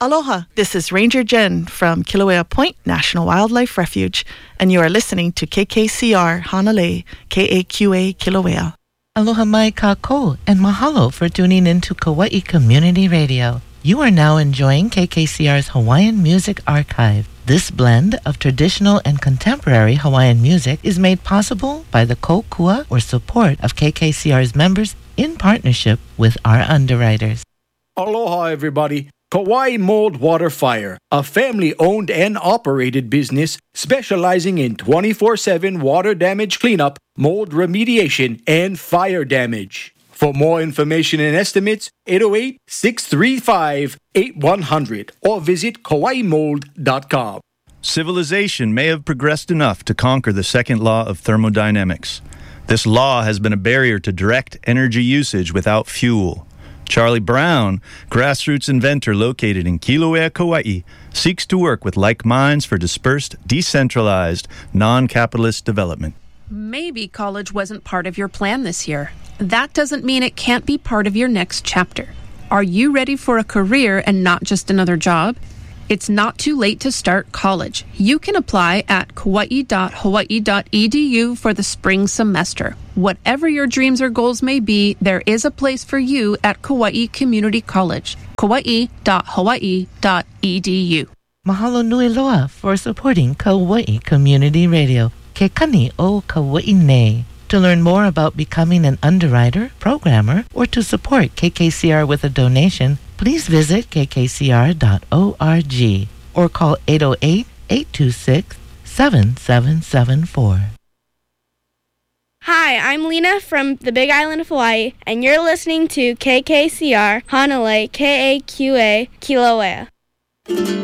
Aloha, this is Ranger Jen from Kilauea Point National Wildlife Refuge, and you are listening to KKCR Hanalei, KAQA Kilauea. Aloha mai kako, and mahalo for tuning into Kauai Community Radio. You are now enjoying KKCR's Hawaiian Music Archive. This blend of traditional and contemporary Hawaiian music is made possible by the kokua or support of KKCR's members in partnership with our underwriters. Aloha, everybody. Kauai Mold Water Fire, a family-owned and operated business specializing in 24/7 water damage cleanup, mold remediation, and fire damage. For more information and estimates, 808-635-8100 or visit kauaimold.com. Civilization may have progressed enough to conquer the second law of thermodynamics. This law has been a barrier to direct energy usage without fuel. Charlie Brown, grassroots inventor located in Kilauea, Kauai, seeks to work with like minds for dispersed, decentralized, non-capitalist development. Maybe college wasn't part of your plan this year. That doesn't mean it can't be part of your next chapter. Are you ready for a career and not just another job? It's not too late to start college. You can apply at kauai.hawaii.edu for the spring semester. Whatever your dreams or goals may be, there is a place for you at Kauai Community College. kauai.hawaii.edu. Mahalo nui loa for supporting Kauai Community Radio. Ke kani o Kauai nei. To learn more about becoming an underwriter, programmer, or to support KKCR with a donation, please visit kkcr.org or call 808-826-7774. Hi, I'm Lena from the Big Island of Hawaii, and you're listening to KKCR Hanalei, KAQA Kilauea.